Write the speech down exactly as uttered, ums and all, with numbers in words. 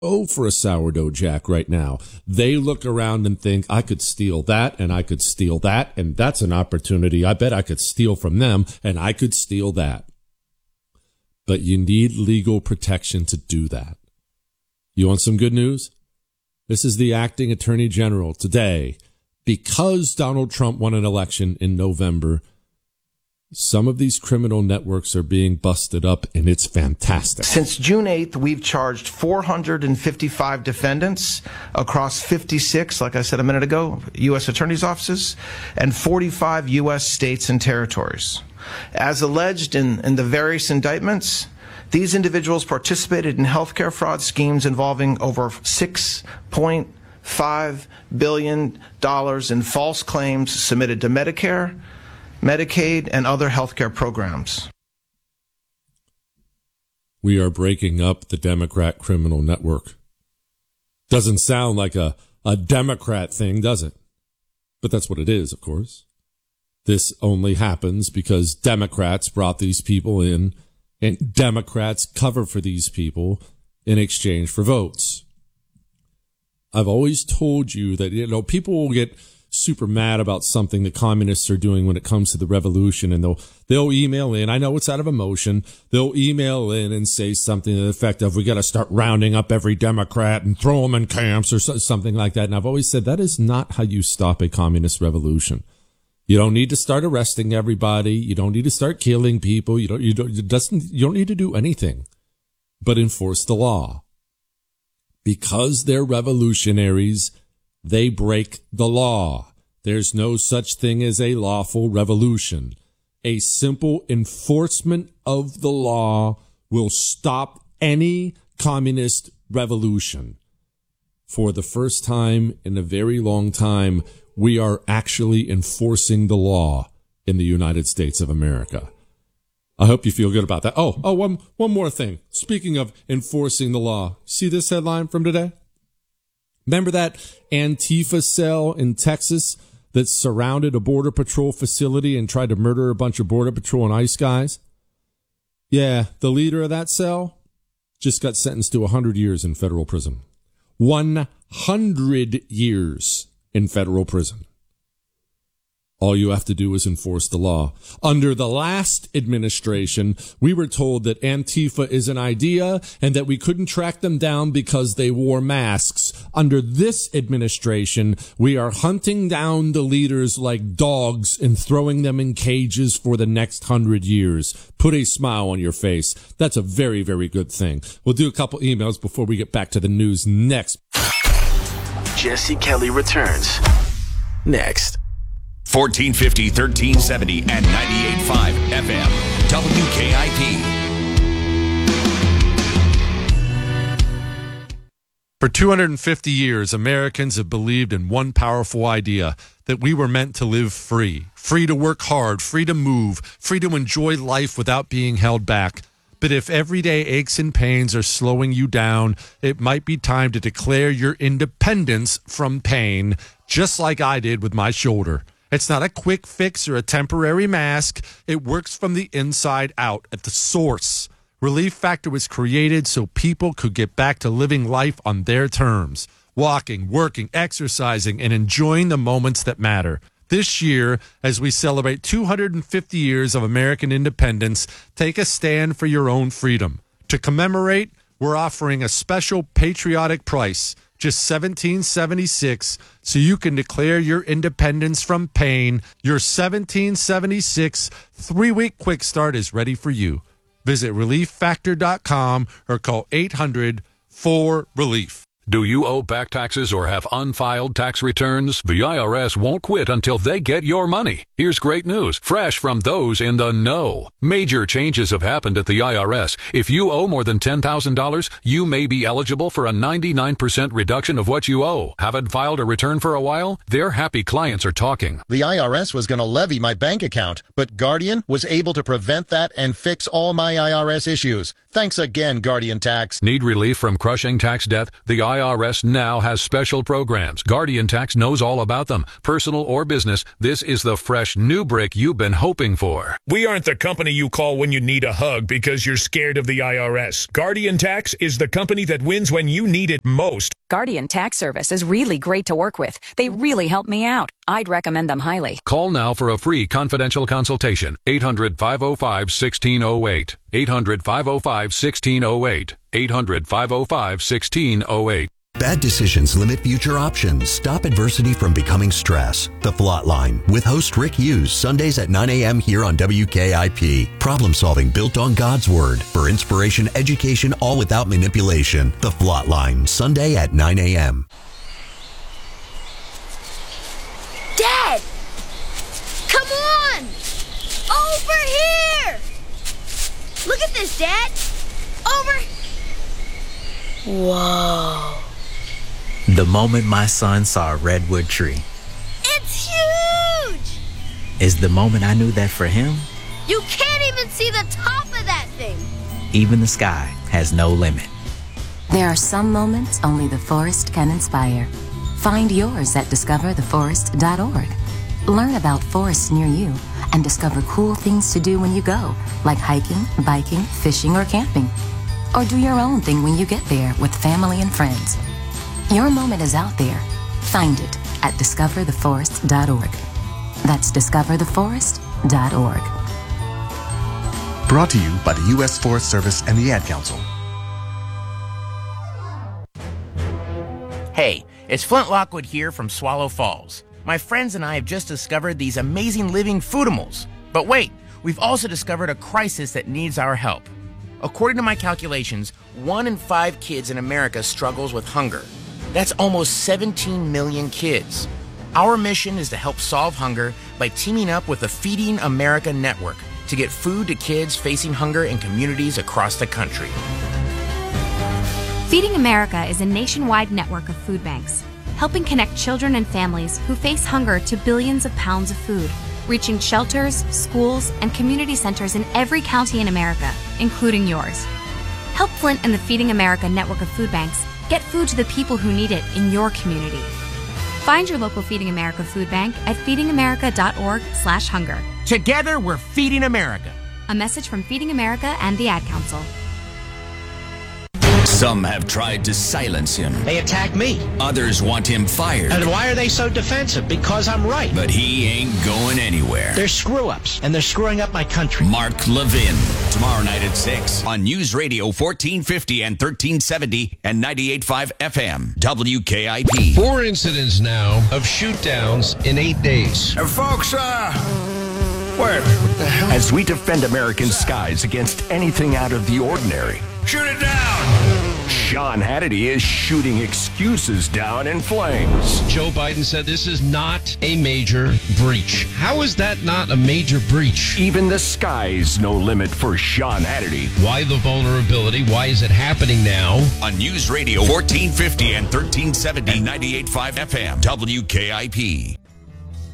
Oh, for a sourdough jack right now. They look around and think, I could steal that, and I could steal that, and that's an opportunity. I bet I could steal from them, and I could steal that. But you need legal protection to do that. You want some good news? This is the acting attorney general today. Because Donald Trump won an election in November, some of these criminal networks are being busted up, and it's fantastic. Since June eighth, we've charged four hundred fifty-five defendants across fifty-six, like I said a minute ago, U S attorneys' offices, and forty-five U S states and territories. As alleged in, in the various indictments, these individuals participated in healthcare fraud schemes involving over six point five billion dollars in false claims submitted to Medicare, Medicaid, and other healthcare programs. We are breaking up the Democrat criminal network. Doesn't sound like a, a Democrat thing, does it? But that's what it is, of course. This only happens because Democrats brought these people in, and Democrats cover for these people in exchange for votes. I've always told you that, you know, people will get super mad about something the communists are doing when it comes to the revolution, and they'll they'll email in. I know it's out of emotion. They'll email in and say something to the effect of, we got to start rounding up every Democrat and throw them in camps or so, something like that. And I've always said that is not how you stop a communist revolution. You don't need to start arresting everybody. You don't need to start killing people. You don't you don't it doesn't you don't need to do anything but enforce the law. Because they're revolutionaries, they break the law. There's no such thing as a lawful revolution. A simple enforcement of the law will stop any communist revolution. For the first time in a very long time, we are actually enforcing the law in the United States of America. I hope you feel good about that. Oh, oh, one, one more thing. Speaking of enforcing the law, see this headline from today? Remember that Antifa cell in Texas that surrounded a Border Patrol facility and tried to murder a bunch of Border Patrol and ICE guys? Yeah, the leader of that cell just got sentenced to one hundred years in federal prison. one hundred years in federal prison. All you have to do is enforce the law. Under the last administration, we were told that Antifa is an idea and that we couldn't track them down because they wore masks. Under this administration, we are hunting down the leaders like dogs and throwing them in cages for the next hundred years. Put a smile on your face. That's a very, very good thing. We'll do a couple emails before we get back to the news next. Jesse Kelly returns next. fourteen fifty, thirteen seventy, and ninety-eight point five F M. W K I P. For two hundred fifty years, Americans have believed in one powerful idea, that we were meant to live free. Free to work hard, free to move, free to enjoy life without being held back. But if everyday aches and pains are slowing you down, it might be time to declare your independence from pain, just like I did with my shoulder. It's not a quick fix or a temporary mask. It works from the inside out at the source. Relief Factor was created so people could get back to living life on their terms, walking, working, exercising, and enjoying the moments that matter. This year, as we celebrate two hundred fifty years of American independence, take a stand for your own freedom. To commemorate, we're offering a special patriotic price, just seventeen seventy-six, so you can declare your independence from pain. Your seventeen seventy-six three-week quick start is ready for you. Visit relief factor dot com or call eight hundred four relief. Do you owe back taxes or have unfiled tax returns? The I R S won't quit until they get your money. Here's great news, fresh from those in the know. Major changes have happened at the I R S. If you owe more than ten thousand dollars, you may be eligible for a ninety-nine percent reduction of what you owe. Haven't filed a return for a while? Their happy clients are talking. The I R S was going to levy my bank account, but Guardian was able to prevent that and fix all my I R S issues. Thanks again, Guardian Tax. Need relief from crushing tax debt? The I I R S now has special programs. Guardian Tax knows all about them. Personal or business, this is the fresh new brick you've been hoping for. We aren't the company you call when you need a hug because you're scared of the I R S. Guardian Tax is the company that wins when you need it most. Guardian Tax Service is really great to work with. They really help me out. I'd recommend them highly. Call now for a free confidential consultation. eight hundred, five oh five, one six oh eight. eight hundred, five oh five, one six oh eight. eight hundred, five oh five, one six oh eight. Bad decisions limit future options. Stop adversity from becoming stress. The Flot Line with host Rick Hughes, Sundays at nine a.m. here on W K I P. Problem solving built on God's Word. For inspiration, education, all without manipulation. The Flot Line, Sunday at nine a.m. Dad! Come on! Over here! Look at this, Dad! Over... Whoa. The moment my son saw a redwood tree. It's huge! Is the moment I knew that for him, you can't even see the top of that thing! even the sky has no limit. There are some moments only the forest can inspire. Find yours at discover the forest dot org. Learn about forests near you and discover cool things to do when you go, like hiking, biking, fishing, or camping. Or do your own thing when you get there with family and friends. Your moment is out there. Find it at discover the forest dot org. That's discover the forest dot org. Brought to you by the U S Forest Service and the Ad Council. Hey, it's Flint Lockwood here from Swallow Falls. My friends and I have just discovered these amazing living foodimals. But wait, we've also discovered a crisis that needs our help. According to my calculations, one in five kids in America struggles with hunger. That's almost seventeen million kids. Our mission is to help solve hunger by teaming up with the Feeding America Network to get food to kids facing hunger in communities across the country. Feeding America is a nationwide network of food banks, helping connect children and families who face hunger to billions of pounds of food, reaching shelters, schools, and community centers in every county in America, including yours. Help Flint and the Feeding America network of food banks get food to the people who need it in your community. Find your local Feeding America food bank at feeding america dot org slash hunger. Together, we're Feeding America. A message from Feeding America and the Ad Council. Some have tried to silence him. They attack me. Others want him fired. And why are they so defensive? Because I'm right. But he ain't going anywhere. They're screw-ups, and they're screwing up my country. Mark Levin, tomorrow night at six on News Radio fourteen fifty and thirteen seventy and ninety-eight point five F M, W K I P. Four incidents now of shoot-downs in eight days. Uh, folks, uh... Where? What the hell? As we defend American skies against anything out of the ordinary. Shoot it down! Sean Hannity is shooting excuses down in flames. Joe Biden said this is not a major breach. How is that not a major breach? Even the sky's no limit for Sean Hannity. Why the vulnerability? Why is it happening now? On News Radio fourteen fifty and thirteen seventy and ninety-eight point five F M, W K I P.